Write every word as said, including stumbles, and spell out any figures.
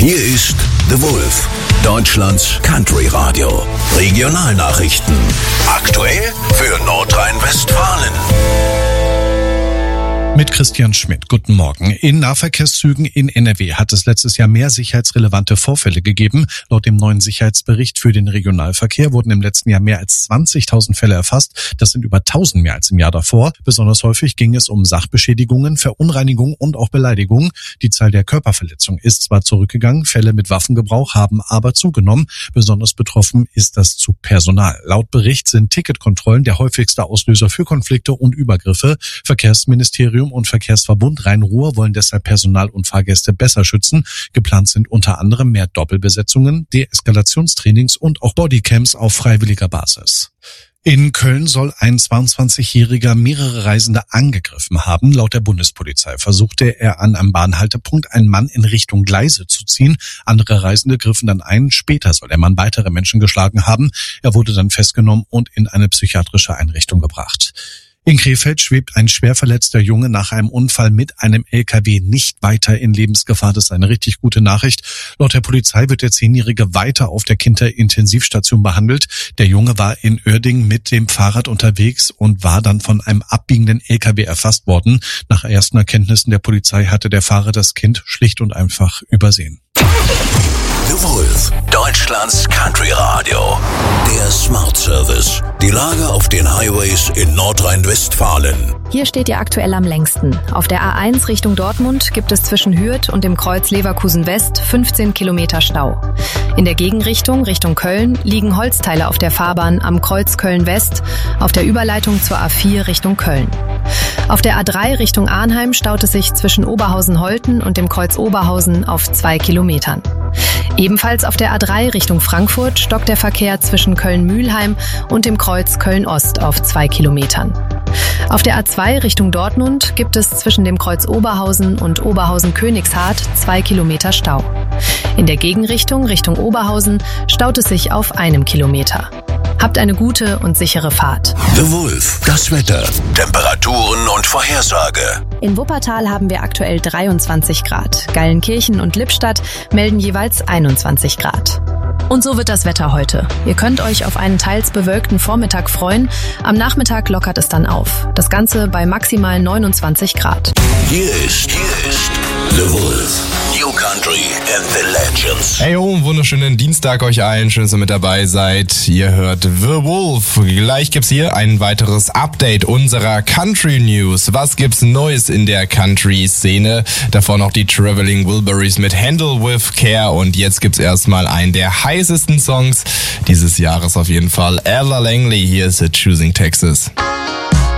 Hier ist The Wolf, Deutschlands Country Radio. Regionalnachrichten. Aktuell für Nordrhein-Westfalen. Mit Christian Schmidt. Guten Morgen. In Nahverkehrszügen in N R W hat es letztes Jahr mehr sicherheitsrelevante Vorfälle gegeben. Laut dem neuen Sicherheitsbericht für den Regionalverkehr wurden im letzten Jahr mehr als zwanzigtausend Fälle erfasst. Das sind über tausend mehr als im Jahr davor. Besonders häufig ging es um Sachbeschädigungen, Verunreinigung und auch Beleidigung. Die Zahl der Körperverletzungen ist zwar zurückgegangen, Fälle mit Waffengebrauch haben aber zugenommen. Besonders betroffen ist das Zugpersonal. Laut Bericht sind Ticketkontrollen der häufigste Auslöser für Konflikte und Übergriffe. Verkehrsministerium und Verkehrsverbund Rhein-Ruhr wollen deshalb Personal und Fahrgäste besser schützen. Geplant sind unter anderem mehr Doppelbesetzungen, Deeskalationstrainings und auch Bodycams auf freiwilliger Basis. In Köln soll ein zweiundzwanzigjähriger mehrere Reisende angegriffen haben. Laut der Bundespolizei versuchte er an einem Bahnhaltepunkt einen Mann in Richtung Gleise zu ziehen. Andere Reisende griffen dann ein. Später soll der Mann weitere Menschen geschlagen haben. Er wurde dann festgenommen und in eine psychiatrische Einrichtung gebracht. In Krefeld schwebt ein schwer verletzter Junge nach einem Unfall mit einem L K W nicht weiter in Lebensgefahr. Das ist eine richtig gute Nachricht. Laut der Polizei wird der Zehnjährige weiter auf der Kinderintensivstation behandelt. Der Junge war in Uerdingen mit dem Fahrrad unterwegs und war dann von einem abbiegenden L K W erfasst worden. Nach ersten Erkenntnissen der Polizei hatte der Fahrer das Kind schlicht und einfach übersehen. The Wolf, Deutschlands Country Radio. Der Smart Service. Die Lage auf den Highways in Nordrhein-Westfalen. Hier steht ihr aktuell am längsten. Auf der A eins Richtung Dortmund gibt es zwischen Hürth und dem Kreuz Leverkusen West fünfzehn Kilometer Stau. In der Gegenrichtung Richtung Köln liegen Holzteile auf der Fahrbahn am Kreuz Köln West auf der Überleitung zur A vier Richtung Köln. Auf der A drei Richtung Arnheim staut es sich zwischen Oberhausen-Holten und dem Kreuz Oberhausen auf zwei Kilometern. Ebenfalls auf der A drei Richtung Frankfurt stockt der Verkehr zwischen Köln-Mühlheim und dem Kreuz Köln-Ost auf zwei Kilometern. Auf der A zwei Richtung Dortmund gibt es zwischen dem Kreuz Oberhausen und Oberhausen-Königshardt zwei Kilometer Stau. In der Gegenrichtung Richtung Oberhausen staut es sich auf einem Kilometer. Habt eine gute und sichere Fahrt. The Wolf, das Wetter, Temperaturen und Vorhersage. In Wuppertal haben wir aktuell dreiundzwanzig Grad. Geilenkirchen und Lippstadt melden jeweils einundzwanzig Grad. Und so wird das Wetter heute. Ihr könnt euch auf einen teils bewölkten Vormittag freuen. Am Nachmittag lockert es dann auf. Das Ganze bei maximal neunundzwanzig Grad. Hier ist, hier ist The Wolf. New Country and the Legends. Hey ho, wunderschönen Dienstag euch allen. Schön, dass ihr mit dabei seid. Ihr hört The Wolf. Gleich gibt's hier ein weiteres Update unserer Country News. Was gibt's Neues in der Country-Szene? Davor noch die Traveling Wilburys mit Handle with Care. Und jetzt gibt's erstmal einen der heißesten Songs dieses Jahres auf jeden Fall. Ella Langley, hier ist Choosing Texas.